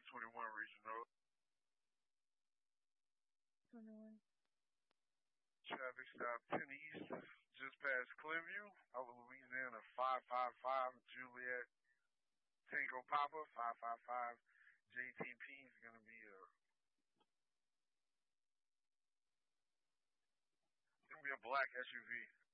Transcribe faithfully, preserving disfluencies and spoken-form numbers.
twenty-one Region Road. twenty-one. Traffic stop ten East, just past Clearview, over Louisiana, five five five Juliet Tango Papa, five five five J T P is going to be a, going to be a black S U V.